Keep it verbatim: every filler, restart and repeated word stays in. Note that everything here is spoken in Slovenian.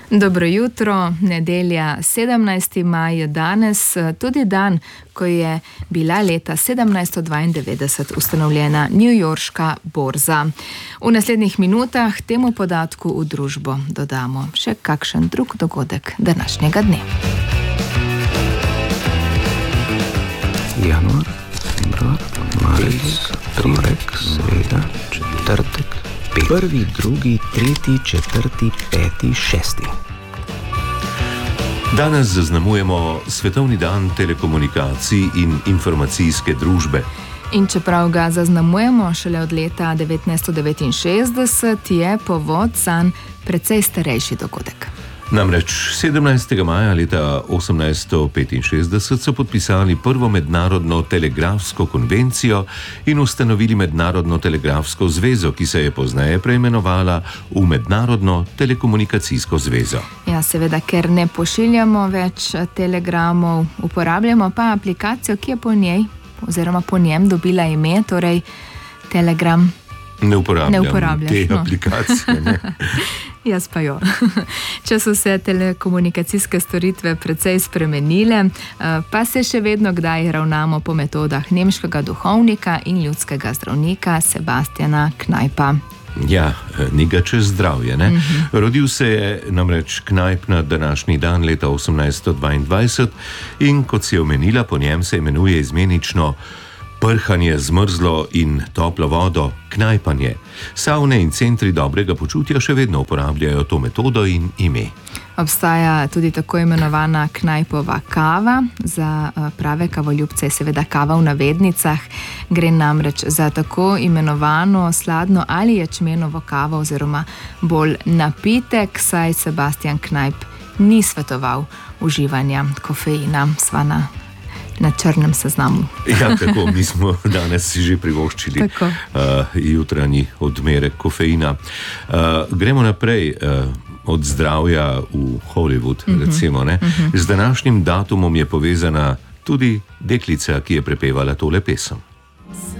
Dobro jutro, nedelja sedemnajsti maj je danes, tudi dan, ko je bila leta sedemnajststo dvaindevetdeset ustanovljena newyorška borza. V naslednjih minutah temu podatku v družbo dodamo še kakšen drug dogodek današnjega dne. Januar, februar, marec, torek, sreda, četrtek, pet. Prvi, drugi, tretji, četrti, peti, šesti. Danes zaznamujemo Svetovni dan telekomunikacij in informacijske družbe. In čeprav ga zaznamujemo šele od leta devetnajststo devetinšestdeset, je povod zanj precej starejši dogodek. Namreč sedemnajstega maja leta osemnajststo petinšestdeset so podpisali prvo mednarodno telegrafsko konvencijo in ustanovili mednarodno telegrafsko zvezo, ki se je pozneje preimenovala v Mednarodno telekomunikacijsko zvezo. Ja, seveda, ker ne pošiljamo več telegramov, uporabljamo pa aplikacijo, ki je po njej oziroma po njem dobila ime, torej Telegram. Ne uporabljam ne uporabljaš, te no. aplikacije, ne. Jaz pa jo. Če so se telekomunikacijske storitve precej spremenile, pa se še vedno kdaj ravnamo po metodah nemškega duhovnika in ljudskega zdravnika Sebastiana Knajpa. Ja, ni ga čez zdravje, ne? Uh-huh. Rodil se je namreč Knajp na današnji dan leta osemnajststo dvaindvajset in kot si omenila, po njem se imenuje izmenično prhanje z mrzlo in toplo vodo, knajpanje. Savne in centri dobrega počutja še vedno uporabljajo to metodo in ime. Obstaja tudi tako imenovana Knajpova kava. Za prave kavoljubce je seveda kava v navednicah. Gre namreč za tako imenovano sladno ali ječmenovo kavo oziroma bolj napitek, saj Sebastian Knajp ni svetoval uživanja kofeina. Sva na na črnem seznamu. Ja, tako, mi smo danes si že privoščili uh, jutranji odmerek kofeina. Uh, gremo naprej uh, od zdravja v Hollywood, uh-huh. recimo, ne? Uh-huh. Z današnjim datumom je povezana tudi deklica, ki je prepevala tole pesem.